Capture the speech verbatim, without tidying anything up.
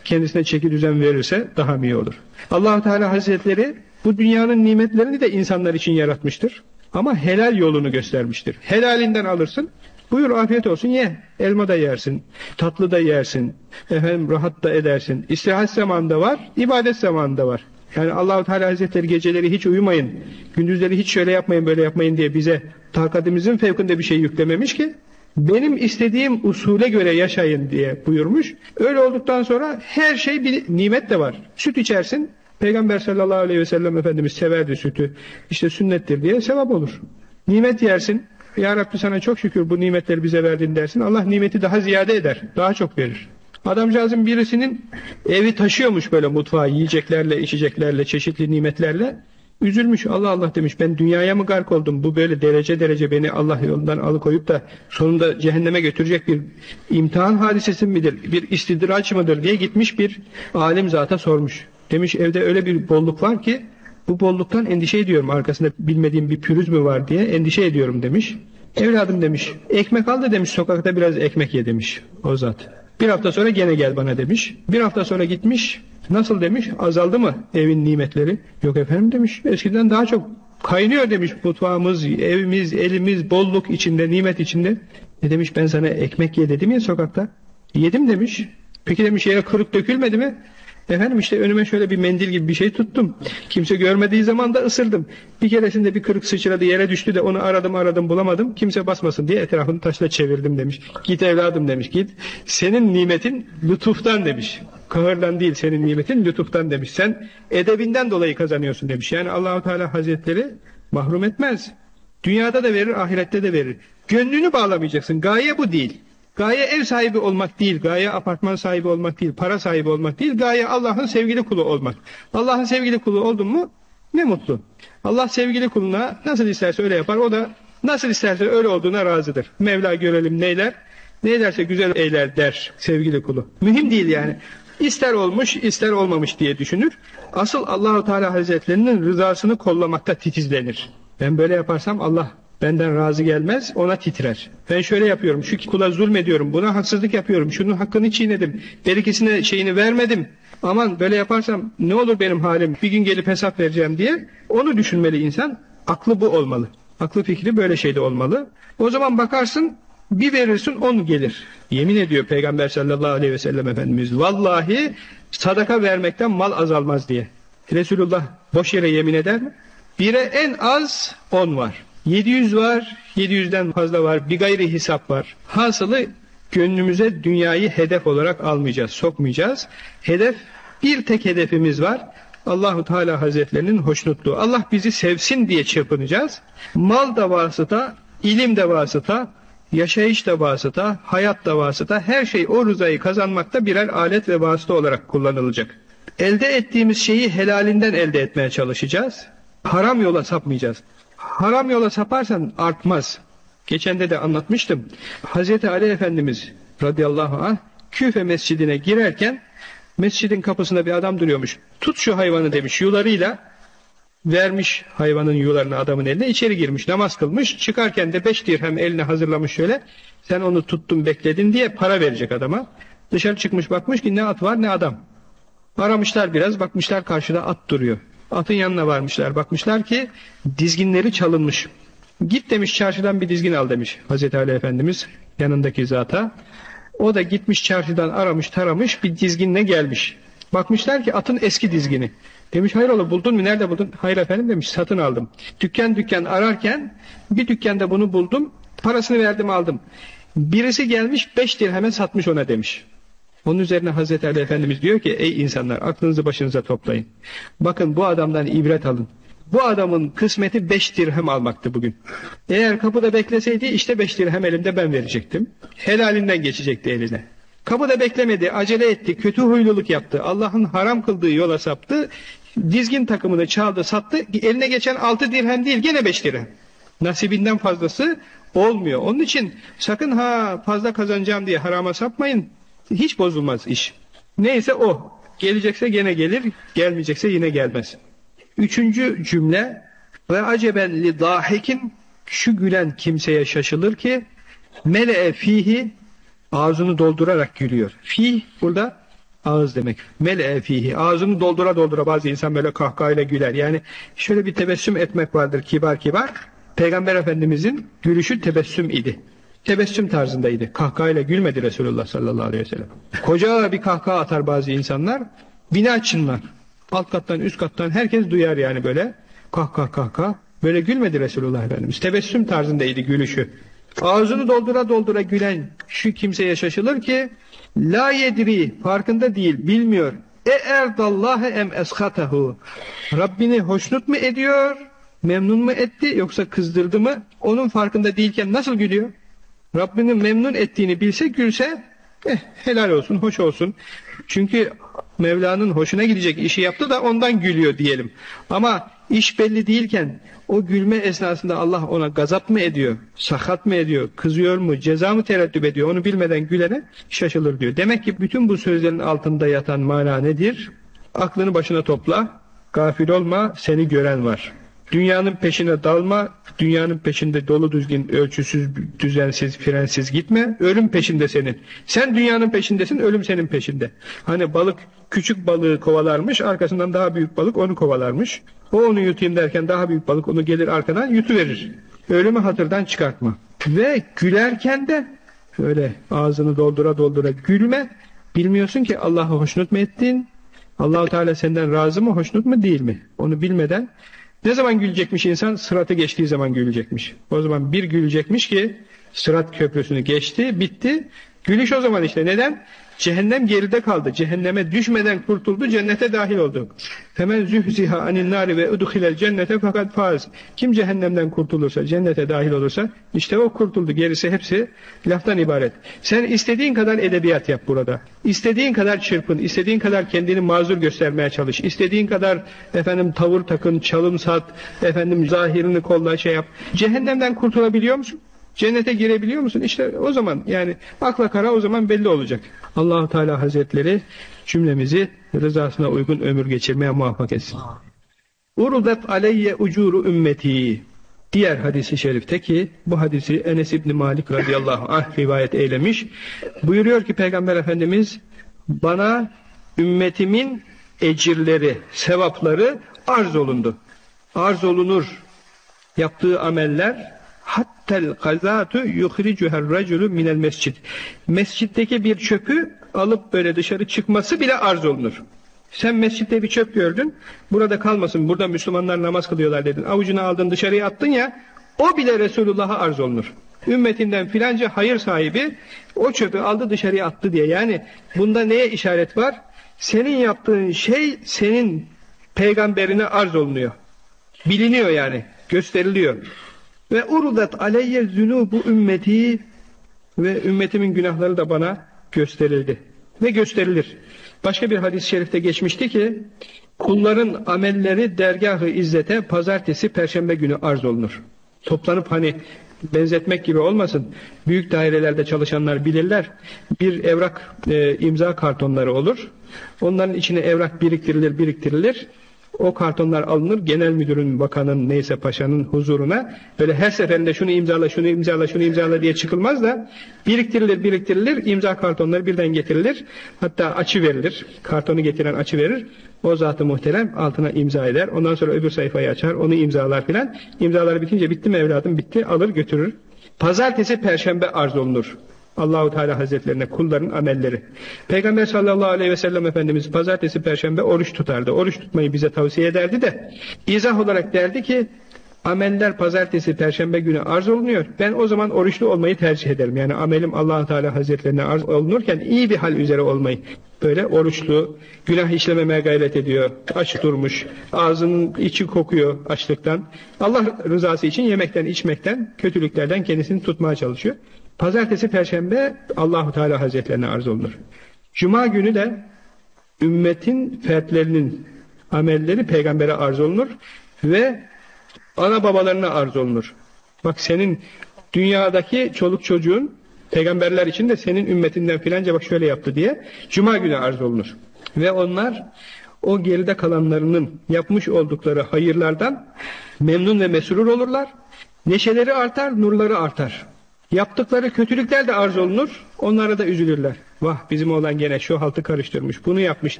kendisine çeki düzen verirse daha mı iyi olur? Allah-u Teala Hazretleri bu dünyanın nimetlerini de insanlar için yaratmıştır. Ama helal yolunu göstermiştir. Helalinden alırsın, buyur afiyet olsun ye. Elma da yersin, tatlı da yersin, efendim rahat da edersin. İstirahat zamanında var, ibadet zamanında var. Yani Allah-u Teala Hazretleri geceleri hiç uyumayın, gündüzleri hiç şöyle yapmayın, böyle yapmayın diye bize takatimizin fevkinde bir şey yüklememiş ki, benim istediğim usule göre yaşayın diye buyurmuş. Öyle olduktan sonra her şey bir nimet de var. Süt içersin, Peygamber sallallahu aleyhi ve sellem Efendimiz severdi sütü, işte sünnettir diye sevap olur. Nimet yersin, Ya Rabbi sana çok şükür bu nimetleri bize verdin dersin, Allah nimeti daha ziyade eder, daha çok verir. Adamcağızın birisinin evi taşıyormuş böyle mutfağı, yiyeceklerle, içeceklerle, çeşitli nimetlerle. Üzülmüş, Allah Allah demiş, ben dünyaya mı gark oldum, bu böyle derece derece beni Allah yolundan alıkoyup da sonunda cehenneme götürecek bir imtihan hadisesi midir, bir istidraç mıdır diye gitmiş bir alim zata sormuş. Demiş evde öyle bir bolluk var ki bu bolluktan endişe ediyorum, arkasında bilmediğim bir pürüz mü var diye endişe ediyorum demiş. Evladım demiş, ekmek al da demiş, sokakta biraz ekmek ye demiş o zat. Bir hafta sonra gene gel bana demiş. Bir hafta sonra gitmiş, nasıl demiş, azaldı mı evin nimetleri? Yok efendim demiş, eskiden daha çok kaynıyor demiş mutfağımız, evimiz, elimiz bolluk içinde, nimet içinde. Ne demiş, ben sana ekmek ye dedim ya sokakta. Yedim demiş. Peki demiş, yere kırık dökülmedi mi? Efendim işte önüme şöyle bir mendil gibi bir şey tuttum. Kimse görmediği zaman da ısırdım. Bir keresinde bir kırık sıçradı, yere düştü de onu aradım aradım bulamadım. Kimse basmasın diye etrafını taşla çevirdim demiş. Git evladım demiş, git. Senin nimetin lütuftan demiş. Kahırdan değil, senin nimetin lütuftan demiş. Sen edebinden dolayı kazanıyorsun demiş. Yani Allah-u Teala Hazretleri mahrum etmez. Dünyada da verir, ahirette de verir. Gönlünü bağlamayacaksın. Gaye bu değil. Gaye ev sahibi olmak değil, gaye apartman sahibi olmak değil, para sahibi olmak değil, gaye Allah'ın sevgili kulu olmak. Allah'ın sevgili kulu oldun mu ne mutlu. Allah sevgili kuluna nasıl isterse öyle yapar, o da nasıl isterse öyle olduğuna razıdır. Mevla görelim neyler, neylerse güzel eyler der sevgili kulu. Mühim değil yani. İster olmuş, ister olmamış diye düşünür. Asıl Allah-u Teala Hazretlerinin rızasını kollamakta titizlenir. Ben böyle yaparsam Allah benden razı gelmez, ona titrer. Ben şöyle yapıyorum, şu kula zulmediyorum, buna haksızlık yapıyorum, şunun hakkını çiğnedim, berikesine şeyini vermedim. Aman böyle yaparsam ne olur benim halim, bir gün gelip hesap vereceğim diye onu düşünmeli insan. Aklı bu olmalı. Aklı fikri böyle şeyde olmalı. O zaman bakarsın, bir verirsin on gelir. Yemin ediyor Peygamber sallallahu aleyhi ve sellem Efendimiz, vallahi sadaka vermekten mal azalmaz diye. Resulullah boş yere yemin eder mi? Bire en az on var. yedi yüz var, yedi yüzden fazla var, bir gayri hesap var. Hasılı gönlümüze dünyayı hedef olarak almayacağız, sokmayacağız. Hedef, bir tek hedefimiz var. Allah-u Teala Hazretlerinin hoşnutluğu. Allah bizi sevsin diye çırpınacağız. Mal da vasıta, ilim de vasıta, yaşayış da vasıta, hayat da vasıta, her şey o rızayı kazanmakta birer alet ve vasıta olarak kullanılacak. Elde ettiğimiz şeyi helalinden elde etmeye çalışacağız. Haram yola sapmayacağız. Haram yola saparsan artmaz. Geçen de de anlatmıştım. Hazreti Ali Efendimiz radıyallahu anh Küfe mescidine girerken mescidin kapısında bir adam duruyormuş. Tut şu hayvanı demiş, yularıyla vermiş hayvanın yularını adamın eline, içeri girmiş, namaz kılmış. Çıkarken de beş dirhem eline hazırlamış şöyle. Sen onu tuttun bekledin diye para verecek adama. Dışarı çıkmış, bakmış ki ne at var ne adam. Aramışlar biraz, bakmışlar karşıda at duruyor. Atın yanına varmışlar, bakmışlar ki dizginleri çalınmış. Git demiş, çarşıdan bir dizgin al demiş Hazreti Ali Efendimiz yanındaki zata. O da gitmiş çarşıdan aramış taramış, bir dizginle gelmiş. Bakmışlar ki atın eski dizgini. Demiş hayrola, buldun mu, nerede buldun? Hayır efendim demiş, satın aldım. Dükkan dükkan ararken bir dükkanda bunu buldum, parasını verdim aldım. Birisi gelmiş beş dirheme satmış ona demiş. Onun üzerine Hazreti Ali Efendimiz diyor ki, ey insanlar, aklınızı başınıza toplayın. Bakın bu adamdan ibret alın. Bu adamın kısmeti beş dirhem almaktı bugün. Eğer kapıda bekleseydi işte beş dirhem elimde ben verecektim. Helalinden geçecekti eline. Kapıda beklemedi, acele etti, kötü huyluluk yaptı. Allah'ın haram kıldığı yola saptı. Dizgin takımını çaldı, sattı. Eline geçen altı dirhem değil, gene beş dirhem. Nasibinden fazlası olmuyor. Onun için sakın ha fazla kazanacağım diye harama sapmayın. Hiç bozulmaz iş. Neyse o. Gelecekse gene gelir, gelmeyecekse yine gelmez. Üçüncü cümle, ve aceben li dahikin, şu gülen kimseye şaşılır ki mele'e fihi, ağzını doldurarak gülüyor. Fih burada Ağız demek. Mel'e fihi. Ağzını doldura doldura bazı insan böyle kahkahayla güler. Yani şöyle bir tebessüm etmek vardır kibar kibar. Peygamber Efendimizin gülüşü tebessüm idi. Tebessüm tarzındaydı. Kahkahayla gülmedi Resulullah sallallahu aleyhi ve sellem. Koca bir kahkaha atar bazı insanlar. Bina çınlar. Alt kattan üst kattan herkes duyar yani böyle. Kahkah kahkah. Böyle gülmedi Resulullah Efendimiz. Tebessüm tarzındaydı gülüşü. Ağzını doldura doldura gülen şu kimseye şaşılır ki la yedri, farkında değil, bilmiyor. E erdallâhe em eshatahu. Rabbini hoşnut mu ediyor, memnun mu etti yoksa kızdırdı mı? Onun farkında değilken nasıl gülüyor? Rabbinin memnun ettiğini bilse gülse eh, helal olsun, hoş olsun. Çünkü Mevla'nın hoşuna gidecek işi yaptı da ondan gülüyor diyelim. Ama iş belli değilken o gülme esnasında Allah ona gazap mı ediyor, sakat mı ediyor, kızıyor mu, ceza mı tereddüt ediyor onu bilmeden gülene şaşılır diyor. Demek ki bütün bu sözlerin altında yatan mana nedir? Aklını başına topla, gafil olma, seni gören var. Dünyanın peşine dalma, dünyanın peşinde dolu düzgün, ölçüsüz, düzensiz, frensiz gitme, ölüm peşinde senin. Sen dünyanın peşindesin, ölüm senin peşinde. Hani balık küçük balığı kovalarmış, arkasından daha büyük balık onu kovalarmış. O onu yutayım derken daha büyük balık onu gelir arkadan yutuverir. Ölümü hatırdan çıkartma. Ve gülerken de öyle ağzını doldura doldura gülme, bilmiyorsun ki Allah'ı hoşnut mu ettin, Allah-u Teala senden razı mı, hoşnut mu değil mi? Onu bilmeden ne zaman gülecekmiş insan? Sıratı geçtiği zaman gülecekmiş. O zaman bir gülecekmiş ki Sırat köprüsünü geçti, bitti. Gülüş o zaman işte. Neden? Cehennem geride kaldı. Cehenneme düşmeden kurtuldu, cennete dahil oldu. Femen zühziha anin nari ve udkhilel cennete fakat faz. Kim cehennemden kurtulursa, cennete dahil olursa işte o kurtuldu. Gerisi hepsi laftan ibaret. Sen istediğin kadar edebiyat yap burada. İstediğin kadar çırpın, istediğin kadar kendini mazur göstermeye çalış. İstediğin kadar efendim tavır takın, çalım sat, efendim zahirini kolla şey yap. Cehennemden kurtulabiliyor musun? Cennete girebiliyor musun? İşte o zaman yani akla kara o zaman belli olacak. Allah-u Teala Hazretleri cümlemizi rızasına uygun ömür geçirmeye muvaffak etsin. Urudat aleyye ucuru ümmeti. Diğer hadisi şerifte ki bu hadisi Enes İbni Malik radıyallahu anh rivayet eylemiş. Buyuruyor ki Peygamber Efendimiz bana ümmetimin ecirleri, sevapları arz olundu. Arz olunur. Yaptığı ameller hattel kazatu yuhricuher raculu minel mescid. Mescitteki bir çöpü alıp böyle dışarı çıkması bile arz olunur. Sen mescitte bir çöp gördün, burada kalmasın, burada Müslümanlar namaz kılıyorlar dedin, avucuna aldın dışarıya attın ya, o bile Resulullah'a arz olunur. Ümmetinden filanca hayır sahibi o çöpü aldı dışarıya attı diye. Yani bunda neye işaret var? Senin yaptığın şey senin peygamberine arz olunuyor. Biliniyor yani, gösteriliyor. Ve urudat aleyye zunubu ümmeti, ve ümmetimin günahları da bana gösterildi. Ve gösterilir. Başka bir hadis-i şerifte geçmişti ki kulların amelleri dergâh-ı izzete pazartesi perşembe günü arz olunur. Toplanıp hani benzetmek gibi olmasın. Büyük dairelerde çalışanlar bilirler. Bir evrak e, imza kartonları olur. Onların içine evrak biriktirilir biriktirilir. O kartonlar alınır, genel müdürün, bakanın, neyse paşanın huzuruna. Böyle her seferinde şunu imzala, şunu imzala, şunu imzala diye çıkılmaz da biriktirilir, biriktirilir, imza kartonları birden getirilir. Hatta açı verilir. Kartonu getiren açı verir. O zat-ı muhterem altına imza eder. Ondan sonra öbür sayfayı açar, onu imzalar filan. İmzalar bitince bitti mi evladım? Bitti. Alır götürür. Pazartesi, perşembe arz olunur. Allah-u Teala Hazretlerine kulların amelleri. Peygamber sallallahu aleyhi ve sellem Efendimiz pazartesi, perşembe oruç tutardı. Oruç tutmayı bize tavsiye ederdi de izah olarak derdi ki ameller pazartesi, perşembe günü arz olunuyor. Ben o zaman oruçlu olmayı tercih ederim. Yani amelim Allah-u Teala Hazretlerine arz olunurken iyi bir hal üzere olmayı. Böyle oruçlu, günah işlememeye gayret ediyor. Aç durmuş, ağzının içi kokuyor açlıktan. Allah rızası için yemekten, içmekten, kötülüklerden kendisini tutmaya çalışıyor. Pazartesi, perşembe Allah-u Teala Hazretlerine arz olunur. Cuma günü de ümmetin fertlerinin amelleri peygambere arz olunur ve ana babalarına arz olunur. Bak senin dünyadaki çoluk çocuğun peygamberler için de senin ümmetinden filanca bak şöyle yaptı diye Cuma günü arz olunur. Ve onlar o geride kalanlarının yapmış oldukları hayırlardan memnun ve mesrur olurlar. Neşeleri artar, nurları artar. Yaptıkları kötülükler de arz olunur. Onlara da üzülürler. Vah bizim oğlan gene şu haltı karıştırmış. Bunu yapmış.